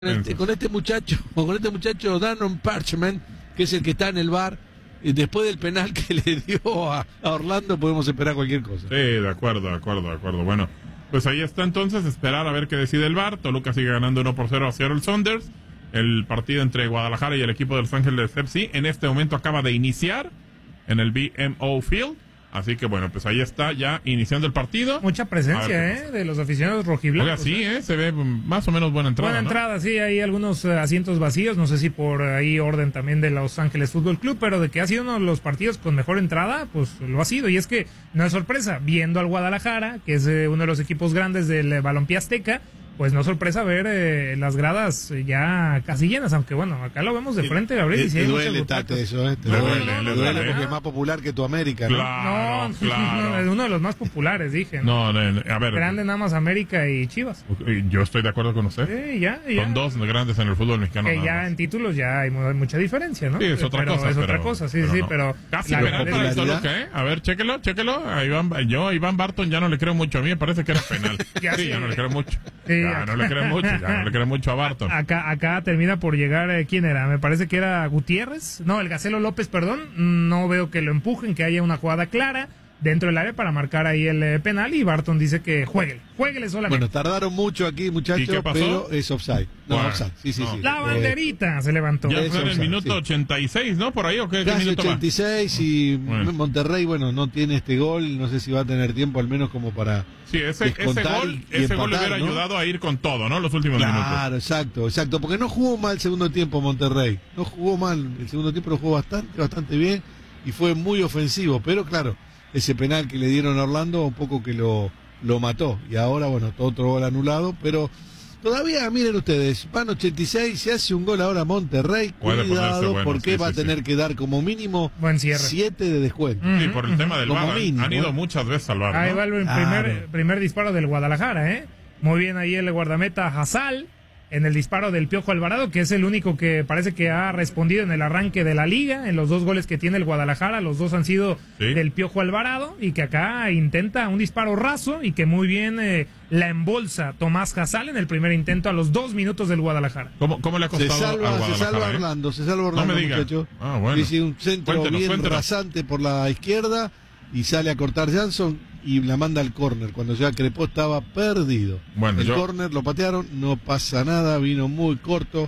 Con este muchacho Danon Parchment, que es el que está en el bar, después del penal que le dio a Orlando, podemos esperar cualquier cosa. Sí, de acuerdo. Bueno, pues ahí está entonces, esperar a ver qué decide el VAR. Toluca sigue ganando 1-0 a Seattle Sounders. El partido entre Guadalajara y el equipo de Los Ángeles FC en este momento acaba de iniciar en el BMO Field. Así que bueno, pues ahí está ya iniciando el partido. Mucha presencia, de los aficionados rojiblancos. Oiga, sí, se ve más o menos buena entrada. Buena entrada, sí, hay algunos asientos vacíos, no sé si por ahí orden también de Los Ángeles Fútbol Club, pero de que ha sido uno de los partidos con mejor entrada, pues lo ha sido. Y es que no es sorpresa, viendo al Guadalajara, que es uno de los equipos grandes del balompié azteca, pues no sorpresa ver las gradas ya casi llenas, aunque bueno, acá lo vemos de frente, Gabriel. Te duele, Tate, eso, te duele porque es más popular que tu América, ¿no? Claro. Es uno de los más populares, dije. No, a ver. Grande nada más América y Chivas. Yo estoy de acuerdo con usted. Sí, ya. Son dos grandes en el fútbol mexicano. Que ya en títulos ya hay mucha diferencia, ¿no? Sí, es otra cosa. Pero casi penal para el Toluca, ¿eh? A ver, chéquelo. Yo a Iván Barton ya no le creo mucho. A mí me parece que era penal. ya no le creo mucho. Ya no le creo mucho a Barton. Acá termina por llegar, ¿quién era? Me parece que era Gutiérrez. No, el Gacelo López, perdón. No veo que lo empujen, que haya una jugada clara dentro del área para marcar ahí el penal, y Barton dice que jueguele solamente. Bueno, tardaron mucho aquí, muchachos, pero es offside. No, bueno, offside. Sí. La banderita se levantó. Ya fue en el minuto 86, ¿no? Por ahí, ¿o qué? Casi minuto 86 va? Y Monterrey, bueno, no tiene este gol, no sé si va a tener tiempo al menos como para ese gol le hubiera ayudado a ir con todo, ¿no? Los últimos minutos. Claro, exacto, porque no jugó mal el segundo tiempo Monterrey. No jugó mal el segundo tiempo, lo jugó bastante bien y fue muy ofensivo, pero claro, ese penal que le dieron a Orlando un poco que lo mató. Y ahora, bueno, otro gol anulado, pero todavía, miren ustedes, van 86, se hace un gol ahora Monterrey, cuidado, porque va a tener que dar como mínimo 7 de descuento. Sí, por el tema del VAR, han ido muchas veces al VAR, ¿no? Ahí va el primer disparo del Guadalajara, Muy bien ahí el guardameta Hazal, en el disparo del Piojo Alvarado, que es el único que parece que ha respondido en el arranque de la liga, en los 2 goles que tiene el Guadalajara, los 2 han sido del Piojo Alvarado, y que acá intenta un disparo raso y que muy bien la embolsa Tomás Hazal en el primer intento a los 2 minutos del Guadalajara. ¿Cómo le ha costado al Guadalajara? Se salva Orlando, no me diga. Muchacho. Bueno. Dice un centro bien rasante por la izquierda y sale a cortar Jansson y la manda al córner, cuando ya Crepó estaba perdido. Bueno, córner lo patearon, no pasa nada, vino muy corto,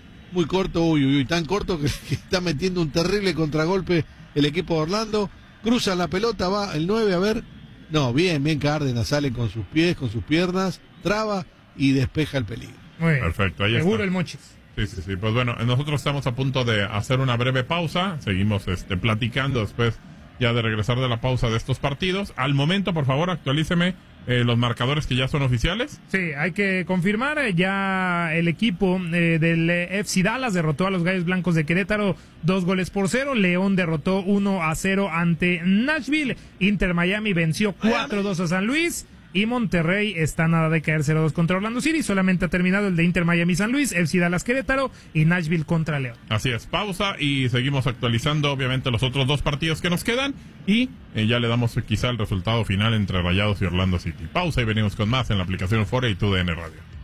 tan corto que está metiendo un terrible contragolpe el equipo de Orlando, cruza la pelota, va el 9, a ver, no, bien Cárdenas, sale con sus pies, con sus piernas, traba y despeja el peligro. Muy bien. Perfecto, ahí seguro está. El Mochis. Sí, pues bueno, nosotros estamos a punto de hacer una breve pausa, seguimos platicando después ya de regresar de la pausa de estos partidos. Al momento, por favor, actualíceme los marcadores que ya son oficiales. Sí, hay que confirmar, ya el equipo del FC Dallas derrotó a los Gallos Blancos de Querétaro 2-0. León derrotó 1-0 ante Nashville. Inter Miami venció 4-2 a San Luis. Y Monterrey está nada de caer 0-2 contra Orlando City. Solamente ha terminado el de Inter Miami San Luis, FC Dallas Querétaro y Nashville contra León. Así es, pausa y seguimos actualizando obviamente los otros 2 partidos que nos quedan. Y ya le damos quizá el resultado final entre Rayados y Orlando City. Pausa y venimos con más en la aplicación Fore y TUDN Radio.